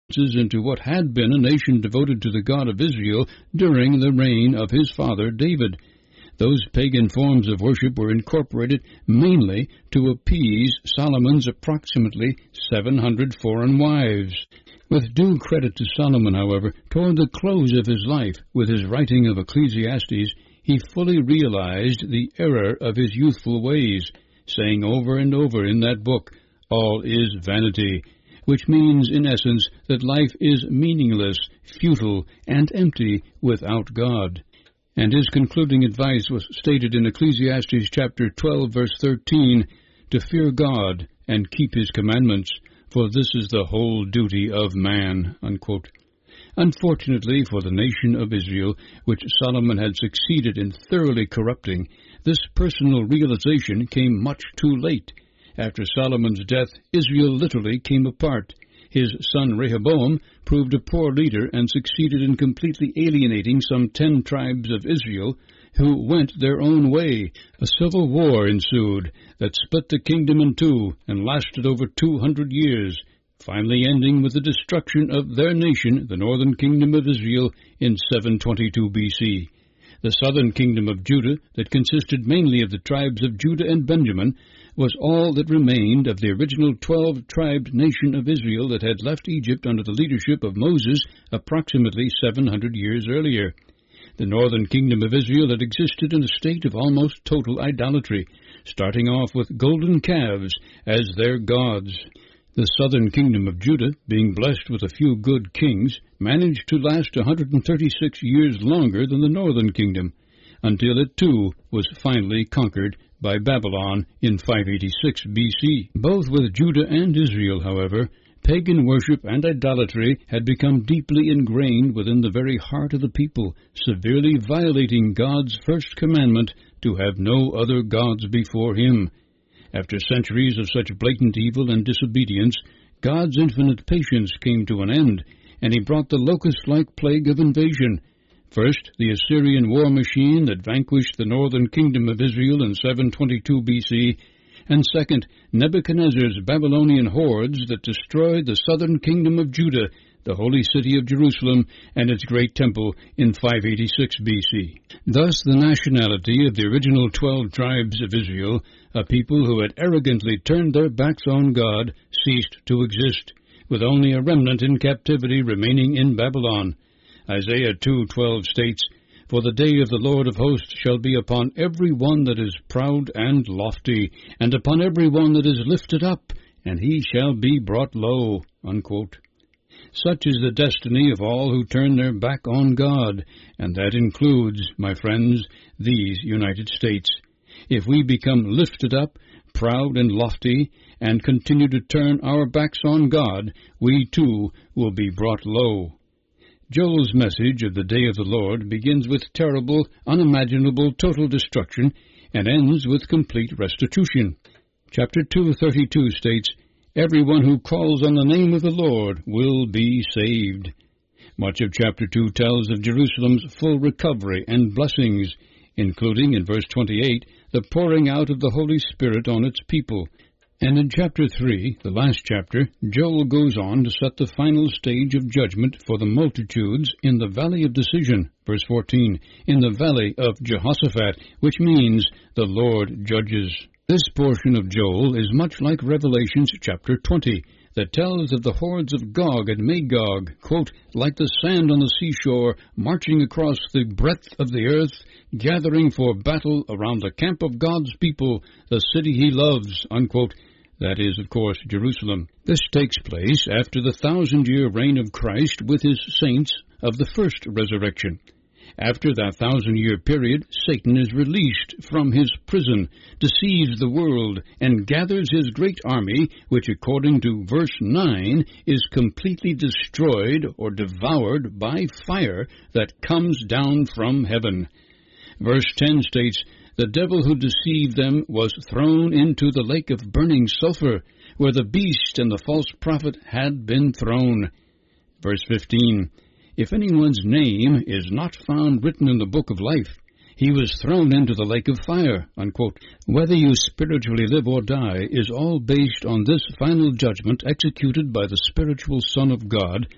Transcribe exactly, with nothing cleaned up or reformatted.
into what had been a nation devoted to the God of Israel during the reign of his father David. Those pagan forms of worship were incorporated mainly to appease Solomon's approximately seven hundred foreign wives. With due credit to Solomon, however, toward the close of his life, with his writing of Ecclesiastes, he fully realized the error of his youthful ways, saying over and over in that book, "All is vanity," which means, in essence, that life is meaningless, futile, and empty without God. And his concluding advice was stated in Ecclesiastes chapter twelve, verse thirteen, to fear God and keep his commandments, for this is the whole duty of man. Unquote. Unfortunately for the nation of Israel, which Solomon had succeeded in thoroughly corrupting, this personal realization came much too late. After Solomon's death, Israel literally came apart. His son Rehoboam proved a poor leader and succeeded in completely alienating some ten tribes of Israel, who went their own way. A civil war ensued that split the kingdom in two and lasted over two hundred years, finally ending with the destruction of their nation, the northern kingdom of Israel, in seven twenty-two B C. The southern kingdom of Judah, that consisted mainly of the tribes of Judah and Benjamin, was all that remained of the original twelve-tribed nation of Israel that had left Egypt under the leadership of Moses approximately seven hundred years earlier. The northern kingdom of Israel had existed in a state of almost total idolatry, starting off with golden calves as their gods. The southern kingdom of Judah, being blessed with a few good kings, managed to last one hundred thirty-six years longer than the northern kingdom, until it too was finally conquered by Babylon in five eighty-six B C. Both with Judah and Israel, however, pagan worship and idolatry had become deeply ingrained within the very heart of the people, severely violating God's first commandment to have no other gods before him. After centuries of such blatant evil and disobedience, God's infinite patience came to an end, and he brought the locust-like plague of invasion. First, the Assyrian war machine that vanquished the northern kingdom of Israel in seven twenty-two B C, and second, Nebuchadnezzar's Babylonian hordes that destroyed the southern kingdom of Judah, the holy city of Jerusalem, and its great temple in five eighty-six B C. Thus the nationality of the original twelve tribes of Israel, a people who had arrogantly turned their backs on God, ceased to exist, with only a remnant in captivity remaining in Babylon. Isaiah two twelve states, "For the day of the Lord of hosts shall be upon every one that is proud and lofty, and upon every one that is lifted up, and he shall be brought low." Unquote. Such is the destiny of all who turn their back on God, and that includes, my friends, these United States. If we become lifted up, proud and lofty, and continue to turn our backs on God, we too will be brought low. Joel's message of the day of the Lord begins with terrible, unimaginable total destruction, and ends with complete restitution. Chapter two thirty-two states, "Everyone who calls on the name of the Lord will be saved." Much of chapter two tells of Jerusalem's full recovery and blessings, including, in verse twenty-eight, the pouring out of the Holy Spirit on its people. And in chapter three, the last chapter, Joel goes on to set the final stage of judgment for the multitudes in the valley of decision, verse fourteen, in the valley of Jehoshaphat, which means the Lord judges. This portion of Joel is much like Revelations chapter twenty, that tells of the hordes of Gog and Magog, quote, "like the sand on the seashore, marching across the breadth of the earth, gathering for battle around the camp of God's people, the city he loves," unquote. That is, of course, Jerusalem. This takes place after the thousand-year reign of Christ with his saints of the first resurrection. After that thousand-year period, Satan is released from his prison, deceives the world, and gathers his great army, which, according to verse nine, is completely destroyed or devoured by fire that comes down from heaven. Verse ten states, "The devil who deceived them was thrown into the lake of burning sulfur, where the beast and the false prophet had been thrown." Verse fifteen, "If anyone's name is not found written in the book of life, he was thrown into the lake of fire." Unquote. Whether you spiritually live or die is all based on this final judgment executed by the spiritual Son of God,